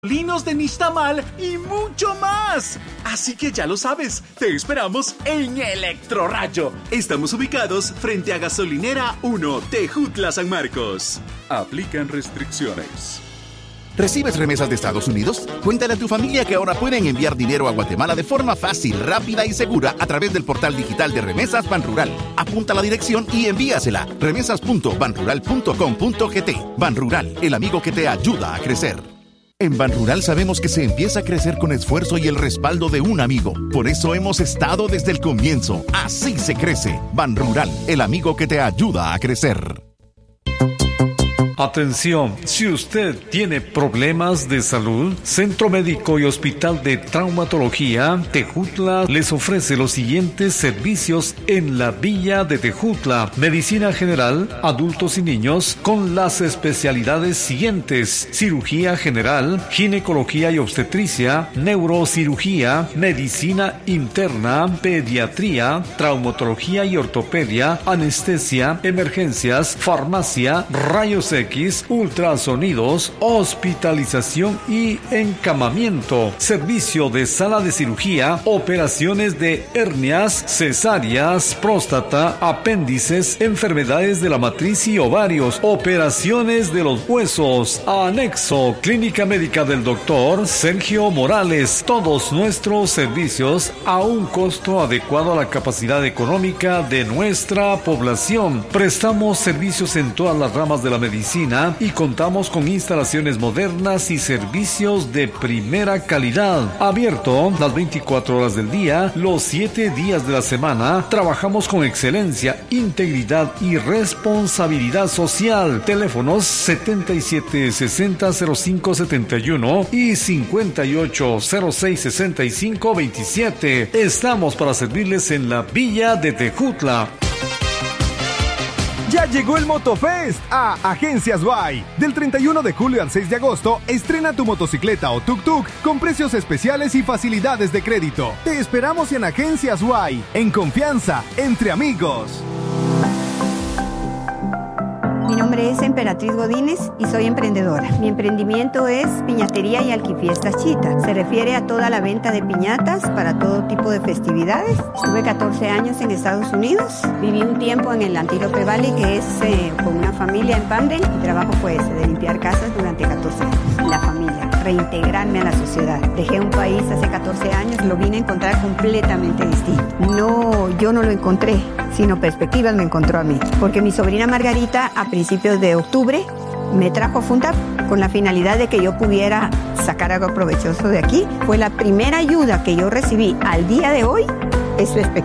linos de nixtamal y mucho más. Así que ya lo sabes, te esperamos en Electrorayo. Estamos ubicados frente a Gasolinera 1, Tejutla, San Marcos. Aplican restricciones. ¿Recibes remesas de Estados Unidos? Cuéntale a tu familia que ahora pueden enviar dinero a Guatemala de forma fácil, rápida y segura a través del portal digital de Remesas Banrural. Apunta la dirección y envíasela. remesas.banrural.com.gt. Banrural, el amigo que te ayuda a crecer. En Banrural sabemos que se empieza a crecer con esfuerzo y el respaldo de un amigo. Por eso hemos estado desde el comienzo. Así se crece. Banrural, el amigo que te ayuda a crecer. Atención, si usted tiene problemas de salud, Centro Médico y Hospital de Traumatología Tejutla les ofrece los siguientes servicios en la Villa de Tejutla. Medicina general, adultos y niños, con las especialidades siguientes: cirugía general, ginecología y obstetricia, neurocirugía, medicina interna, pediatría, traumatología y ortopedia, anestesia, emergencias, farmacia, rayos X, ultrasonidos, hospitalización y encamamiento, servicio de sala de cirugía, operaciones de hernias, cesáreas, próstata, apéndices, enfermedades de la matriz y ovarios, operaciones de los huesos, anexo, clínica médica del doctor Sergio Morales. Todos nuestros servicios a un costo adecuado a la capacidad económica de nuestra población. Prestamos servicios en todas las ramas de la medicina y contamos con instalaciones modernas y servicios de primera calidad. Abierto las 24 horas del día, los 7 días de la semana. Trabajamos con excelencia, integridad y responsabilidad social. Teléfonos 77600571 y 58066527. Estamos para servirles en la Villa de Tejutla. Ya llegó el Motofest a Agencias Guay. Del 31 de julio al 6 de agosto, estrena tu motocicleta o tuk-tuk con precios especiales y facilidades de crédito. Te esperamos en Agencias Guay, en confianza, entre amigos. Mi nombre es Emperatriz Godínez y soy emprendedora. Mi emprendimiento es Piñatería y Alquifiestas Chita. Se refiere a toda la venta de piñatas para todo tipo de festividades. Estuve 14 años en Estados Unidos. Viví un tiempo en el Antílope Valley, que es con una familia en Pamden. Mi trabajo fue ese, de limpiar casas durante 14 años. La familia, reintegrarme a la sociedad. Dejé un país hace 14 años, lo vine a encontrar completamente distinto. No, yo no lo encontré, sino Perspectivas me encontró a mí. Porque mi sobrina Margarita, a principios de octubre, me trajo a Fundap con la finalidad de que yo pudiera sacar algo provechoso de aquí. Fue la primera ayuda que yo recibí al día de hoy, es su